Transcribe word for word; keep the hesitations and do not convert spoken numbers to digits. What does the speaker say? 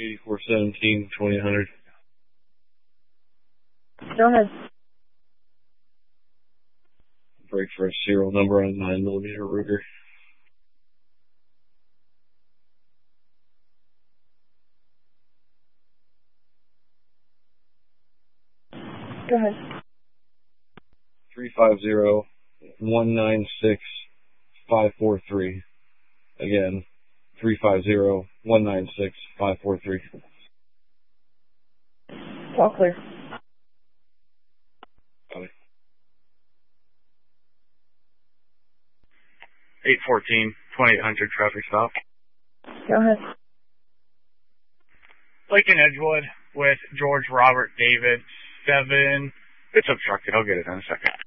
eighty-four seventeen, twenty hundred. Go ahead. Break for a serial number on a nine millimeter Ruger. Go ahead. three five zero, one nine six, five four three. Again, three five zero, one nine six, five four three. All clear. Copy. eight fourteen, twenty-eight hundred traffic stop. Go ahead. Lincoln Edgewood with George Robert David, seven. It's obstructed. I'll get it in a second.